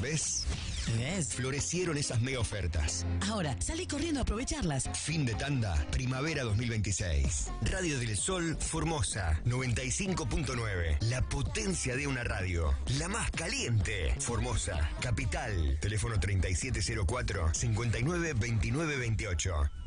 ¿Ves? ¿Ves? Florecieron esas mega ofertas. Ahora, salí corriendo a aprovecharlas. Fin de tanda, primavera 2026. Radio del Sol Formosa 95.9. La potencia de una radio. La más caliente. Formosa, capital. Teléfono 3704 59 29 28.